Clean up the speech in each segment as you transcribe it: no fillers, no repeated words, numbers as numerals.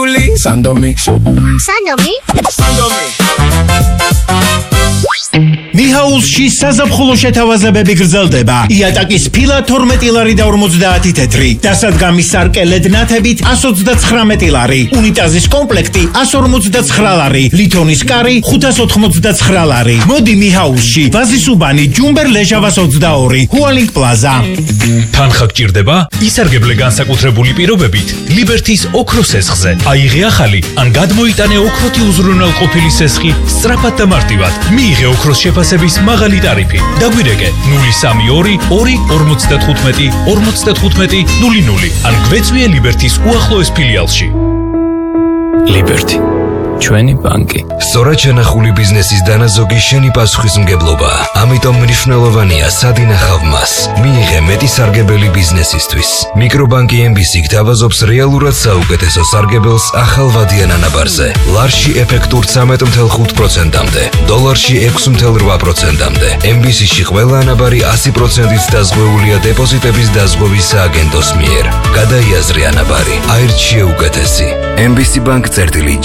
Sandomi. მიხაულში საზაფხულო შეთავაზებები გრძელდება. იატაკის ფილა 12 ლარი და 50 თეთრი. დასადგამის სარკელედ ნათებით 129 ლარი. უნიტაზის კომპლექტი 159 ლარი. ლითონის კარი 589 ლარი. მოდი მიხაულში. ვაზის უბანი ჯუმბერ ლეჟავას 22. ჰუალინგ პლაზა. თანხა გჭირდება? ისარგებლე განსაკუთრებული პირობებით ლიბერთის ოქროს სესხზე. აიღე ახალი ან გადმოიტანე ოქროთი უზრუნველყოფილი სესხი სწრაფად და მარტივად. მიიღე ოქროს შეფასების მაღალი ტარიფი. დაგვირეკე 032 2 55 00 ან გვეწვიე ლიბერთის უახლოეს ფილიალში. Liberty. ჩვენი ბანკი. სწორად შენახული ბიზნესის დანაზოგი შენი პასუხისმგებლობა. ამიტომ მნიშვნელოვანია სად ინახავ მას. მიიღე მეტი სარგებელი ბიზნესისთვის. მიკრობანკი MBC გთავაზობს რეალურად საუკეთესო სარგებელს ახალ ვადიან ანაბარზე. ლარში ეფექტურ 13.5%-მდე, დოლარში 6.8%-მდე. MBC-ში ყველა ანაბარი 100%-ით დაზღვეულია დეპოზიტების დაზღვევის სააგენტოს მიერ. გადაიაზრე ანაბარი. აირჩიე უკეთესი. MBC Bank წერტილი-G.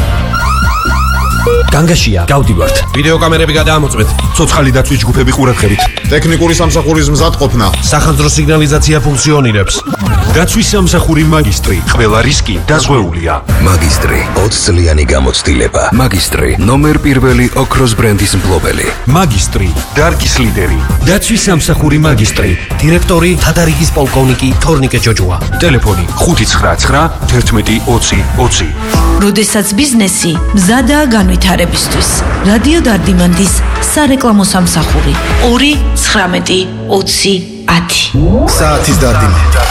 განგაშია, გავდივართ. ვიდეო კამერები გადაამოწმეთ. ცოცხალი დაცვის ჯგუფები ყურადღებით. ტექნიკური სამსახურის მზადყოფნა. სახანძრო სიგნალიზაცია ფუნქციონირებს. დაცვის სამსახური მაგისტრი. ყველა რისკი დაზღვეულია. მაგისტრი 20 წლიანი გამოცდილება. მაგისტრი ნომერ პირველი ოქროს ბრენდის მფლობელი. მაგისტრი დარგის ლიდერი. დაცვის სამსახური მაგისტრი. დირექტორი თადარიგის პოლკოვნიკი თორნიკე ჯოჯუა. ტელეფონი 599 11 20 20. როდესაც ბიზნესი მზადაა განვითარებისთვის. რადიო დარდიმანდის სარეკლამო სამსახური 2 19 20 10. საათის დარდიმანდი.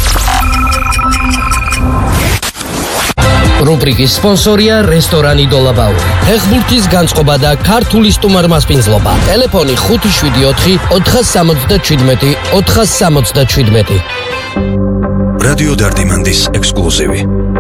რუბრიკის სპონსორია რესტორანი დოლაბაური. ფეხბურთის განწყობა და ქართული სტუმარმასპინძლობა. ტელეფონი 574 467 467. რადიო დარდიმანდის ექსკლუზივი.